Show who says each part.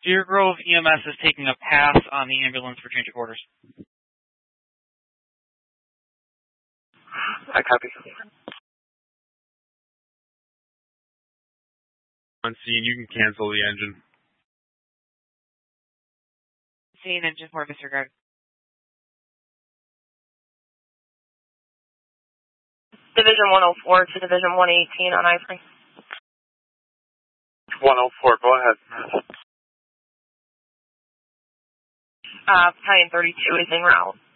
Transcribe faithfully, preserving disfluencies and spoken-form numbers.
Speaker 1: Deer Grove E M S is taking a pass on the ambulance for change of orders.
Speaker 2: I copy.
Speaker 3: On scene, you can cancel the engine.
Speaker 4: Scene engine four disregard.
Speaker 5: Division one oh four to Division one eighteen on I three.
Speaker 2: one oh four, go ahead.
Speaker 5: Uh, Battalion thirty-two is en route.